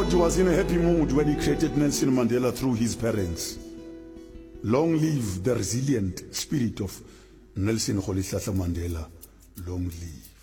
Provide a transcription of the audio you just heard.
God was in a happy mood when he created Nelson Mandela through his parents. Long live the resilient spirit of Nelson Rolihlahla Mandela. Long live.